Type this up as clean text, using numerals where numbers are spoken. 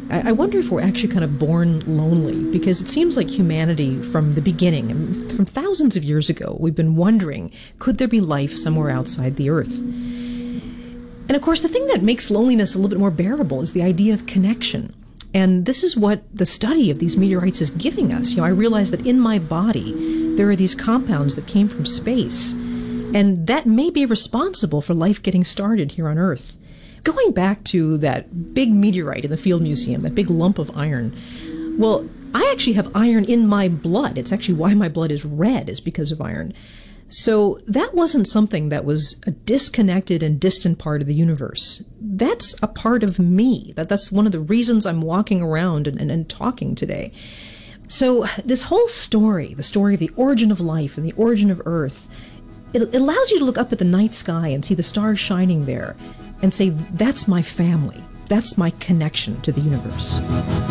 I wonder if we're actually kind of born lonely, because it seems like humanity from the beginning, from thousands of years ago, we've been wondering, could there be life somewhere outside the Earth? And of course, the thing that makes loneliness a little bit more bearable is the idea of connection. And this is what the study of these meteorites is giving us. I realize that in my body, there are these compounds that came from space, and that may be responsible for life getting started here on Earth. Going back to that big meteorite in the Field Museum, that big lump of iron, well, I actually have iron in my blood. It's actually why my blood is red, is because of iron. So that wasn't something that was a disconnected and distant part of the universe. That's a part of me. That's one of the reasons I'm walking around and talking today. So this whole story, the story of the origin of life and the origin of Earth, it allows you to look up at the night sky and see the stars shining there and say, that's my family. That's my connection to the universe.